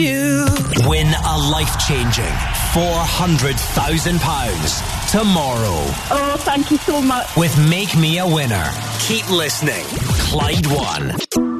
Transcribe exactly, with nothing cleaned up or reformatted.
You win a life-changing four hundred thousand pounds tomorrow. Oh, thank you so much. With Make Me a Winner. Keep listening. Clyde One.